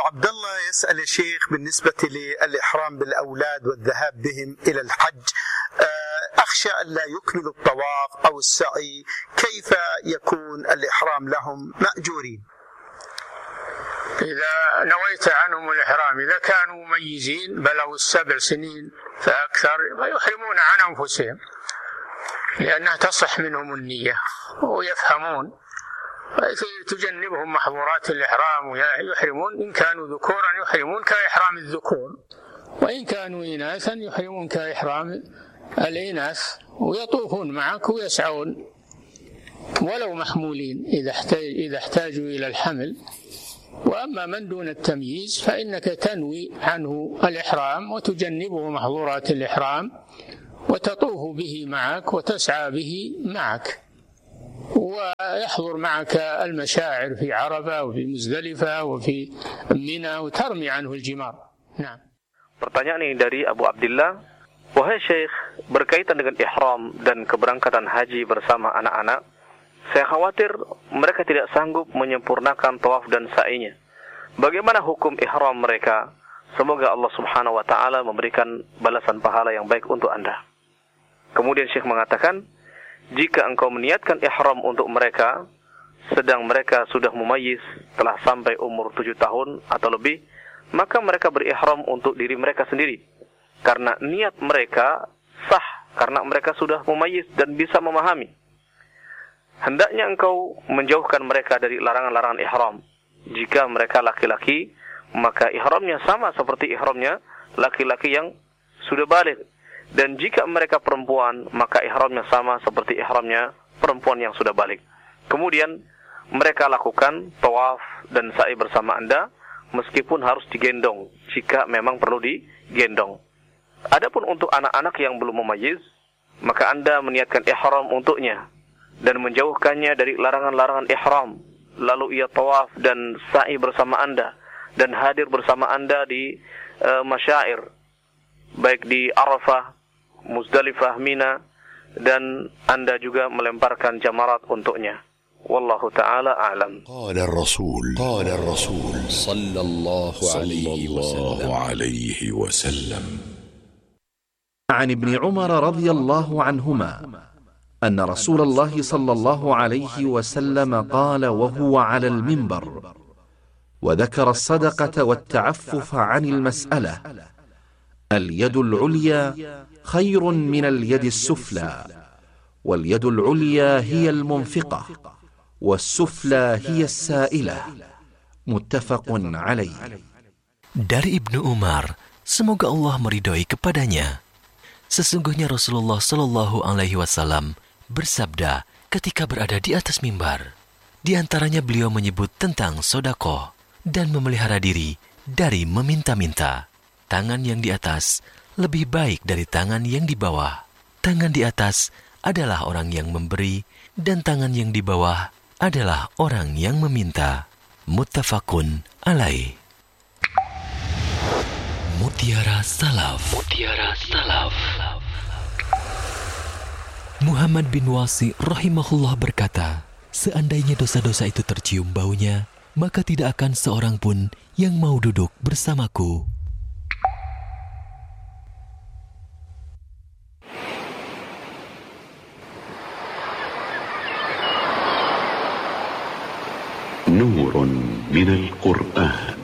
عبد الله يسأل الشيخ بالنسبة للإحرام بالأولاد والذهاب بهم إلى الحج، أخشى أن لا يكملوا الطواف أو السعي، كيف يكون الإحرام لهم مأجورين؟ إذا نويت عنهم الإحرام إذا كانوا مميزين بلغوا 7 سنين فأكثر فيحرمون عن أنفسهم، لأنها تصح منهم النية ويفهمون، تجنبهم محظورات الإحرام ويحرمون. إن كانوا ذكورا يحرمون كإحرام الذكور، وإن كانوا إناثا يحرمون كإحرام الإناث، ويطوفون معك ويسعون ولو محمولين إذا احتاجوا إلى الحمل. وأما من دون التمييز فإنك تنوي عنه الإحرام وتجنبه محظورات الإحرام وتطوف به معك وتسعى به معك، ويحضر معك المشاعر في عرفة وفي مزدلفة وفي منى وترمي عنه الجمار. نعم. Pertanyaan ini dari Abu Abdillah. Wahai Syekh, berkaitan dengan ihram dan keberangkatan haji bersama anak-anak, saya khawatir mereka tidak sanggup menyempurnakan tawaf dan sa'inya. Bagaimana hukum ihram mereka? Semoga Allah Subhanahu wa taala memberikan balasan pahala yang baik untuk Anda. Kemudian Syekh mengatakan, jika engkau meniatkan ihram untuk mereka, sedang mereka sudah mumayyiz, telah sampai umur 7 tahun atau lebih, maka mereka berihram untuk diri mereka sendiri. Karena niat mereka sah, karena mereka sudah mumayyiz dan bisa memahami. Hendaknya engkau menjauhkan mereka dari larangan-larangan ihram. Jika mereka laki-laki, maka ihramnya sama seperti ihramnya laki-laki yang sudah baligh. Dan jika mereka perempuan, maka ihramnya sama seperti ihramnya perempuan yang sudah baligh. Kemudian mereka lakukan tawaf dan sa'i bersama Anda, meskipun harus digendong jika memang perlu digendong. Adapun untuk anak-anak yang belum mumayyiz, maka Anda meniatkan ihram untuknya dan menjauhkannya dari larangan-larangan ihram, lalu ia tawaf dan sa'i bersama Anda dan hadir bersama Anda di masyair, baik di Arafah, Muzdalifah, Mina, dan Anda juga melemparkan jamarat untuknya. Wallahu ta'ala a'lam. Qala ar-rasul sallallahu alaihi wasallam عن ابن عمر رضي الله عنهما أن رسول الله صلى الله عليه وسلم قال وهو على المنبر وذكر الصدقة والتعفف عن المسألة: اليد العليا خير من اليد السفلى، واليد العليا هي المنفقة والسفلى هي السائلة. متفق عليه. Dari Ibnu Umar, semoga Allah meridhoi kepadanya, sesungguhnya Rasulullah Shallallahu Alaihi Wasallam bersabda ketika berada di atas mimbar. Di antaranya beliau menyebut tentang sedekah dan memelihara diri dari meminta-minta. Tangan yang di atas lebih baik dari tangan yang di bawah. Tangan di atas adalah orang yang memberi dan tangan yang di bawah adalah orang yang meminta. Muttafaqun alaih. Mutiara Salaf. Muhammad bin Wasi rahimahullah berkata, seandainya dosa-dosa itu tercium baunya, maka tidak akan seorang pun yang mau duduk bersamaku. Nurun minal Qur'an.